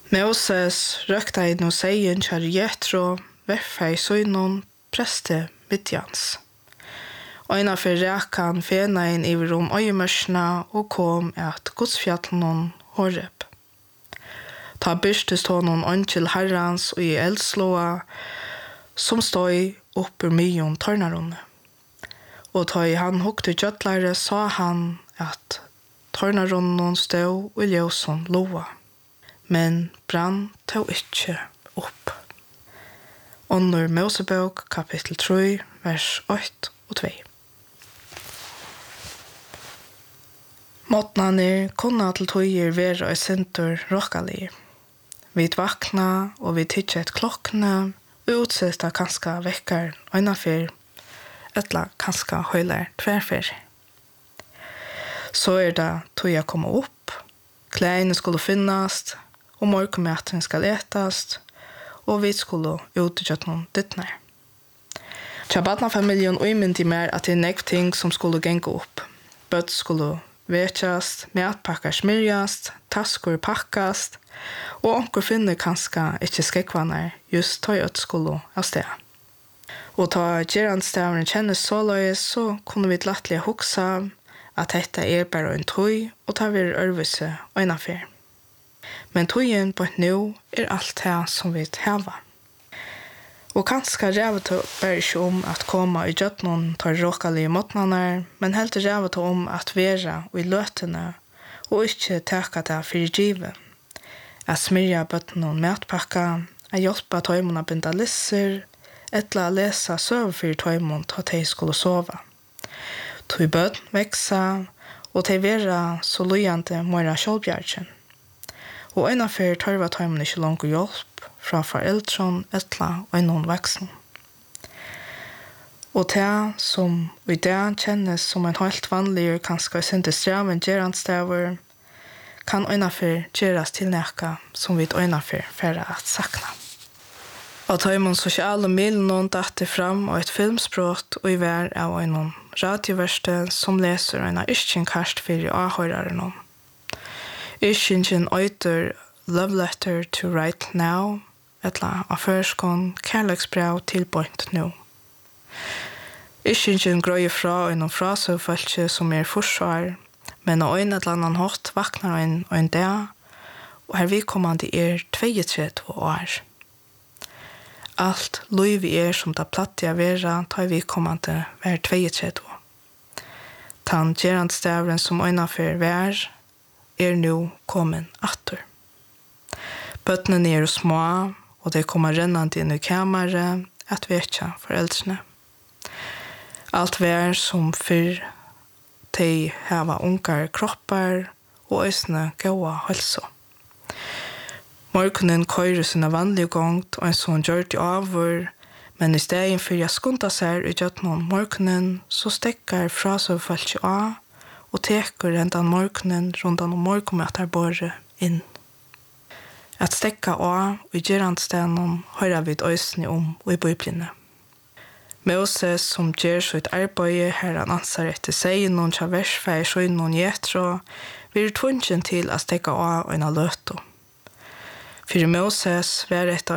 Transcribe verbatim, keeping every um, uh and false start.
Moses røkta inn og seien kjær Jethro, verfei søgnon preste Midjans. Øyna for rekan fena inn i rom øyemørsna og kom at godsfjallen Horeb. Ta byrstes honom ønskjel herrans og i eldslåa, som stod opp ur myon tørnarunne. Og ta i han hukte gjøtlare, sa han at tørnarunnen stod og ljøsen loa, men brann tog ikkje opp. Under Mosebok, kapittel tre, vers åtte og to. Måtnaner kunne til tøyer være og sinter råkalige. Vi vakna og vi tidset klokkene og utsetta kanska vekkar øynafer, etla kanska høyler tverfer. Så er det tøyer komme opp, klærne skulle finnast, og morgenmaten skal etast, og vi skulle utgjøre noen dittner. Tjabatna-familien umyndig mer at det er nekv ting som skulle genge opp. Bøtt skulle vetjast, matpakkar smirjast, taskur pakkast, og onkur finner kanska ikkje skekvanar just tøyøtt skulle av sted. Og ta geranstavren kjennes såløys, så kunne vi lattelig huksa at dette er bare en tøy, og ta vi ørvise øynafer. Men tøyen på et nå er alt det som vi hava. Og kanskje rævet bare ikke om at komme i gjøtnen tar råkalige måtnaner, men helt rævet om at være i løtene og ikke teka det for givet. At smyrja bøtten og matpakka, at hjelpe tøymon å binda lisser, etla å lese søv for tøymon til at de skulle sove. Tøy bøtten veksa, og til være så løyende måra kjølbjergen. Og en av fyr tørva tøymon ikke langt hjelp fra foreldren, etla og noen veksen. Og det som i det kjennes som en helt vanlig, kanskje syntes straven geranstaver, kan øynafer gjeras til nekka som vi øynafer færre at sakna. Og tøymon sosiale milen datte fram og et filmspråk og i vær av en radioverste som leser en iskjenkast fyrir avhøraren. Iskjenken øyter Love Letter to Right Now, etla av førskån kærleksbrev til point nå. Iskjenken grøyer fra en frasøvfølge som er forsvar, men av en eller annen hårdt vaknar en og en dag, og her vi kommande er tjuetre år. Alt liv er som det plattiga vera, tar vi kommande vær tjuetre år. Tan gerandstavren som øynafer vær, er nu kommen atter. Bøttene er små, og de kommer rennant inn i kammeret, at vetja foreldrene. Alt vær som fyrr, de hava ungar kroppar og øysene gåa hølsa. Morgonen køyrer sina vanlige gongt, og en sånn gjør de avur, men i stedet for jeg skunda seg i gjøtnon morgonen, så stekkar frasøvfølge av, og teker endan morgonen rundan om morgonmøtarbåret inn. At stekka av og i gerandstenen høyrer vi øysene om og i bøyblinne. Moses som gjør så et arbeid her han ansar etter seg noen tja versfei sjøy noen Jethro, vi er tvungen til å stekka av en av løto. For Moses var et